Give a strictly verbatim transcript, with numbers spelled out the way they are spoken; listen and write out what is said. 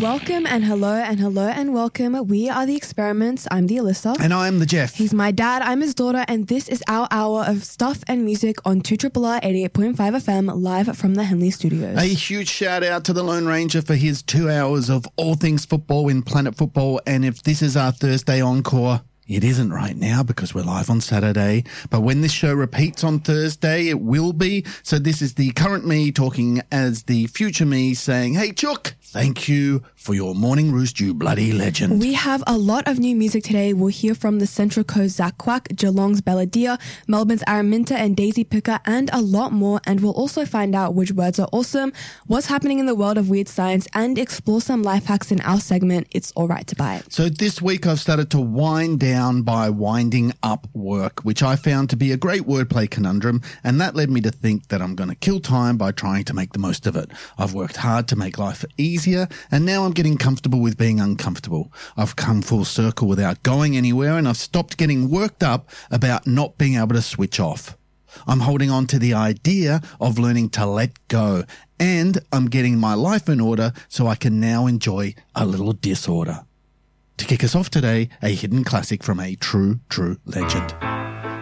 Welcome and hello and hello and welcome. We are The Experiments. I'm the Alyssa. And I'm the Jeff. He's my dad, I'm his daughter, and this is our hour of stuff and music on two R R R eighty-eight point five F M, live from the Henley Studios. A huge shout out to the Lone Ranger for his two hours of all things football in Planet Football. And if this is our Thursday encore, it isn't right now because we're live on Saturday, but when this show repeats on Thursday, it will be. So this is the current me talking as the future me saying, hey, Chook, thank you for your morning roost, you bloody legend. We have a lot of new music today. We'll hear from the Central Coast Zach Quack, Geelong's Belladia, Melbourne's Araminta and Daisy Picker, and a lot more. And we'll also find out which words are awesome, what's happening in the world of weird science, and explore some life hacks in our segment, It's Alright to Buy It. So this week I've started to wind down by winding up work, which I found to be a great wordplay conundrum, and that led me to think that I'm going to kill time by trying to make the most of it. I've worked hard to make life easier, and now I'm getting comfortable with being uncomfortable. I've come full circle without going anywhere, and I've stopped getting worked up about not being able to switch off. I'm holding on to the idea of learning to let go, and I'm getting my life in order so I can now enjoy a little disorder. To kick us off today, a hidden classic from a true, true legend.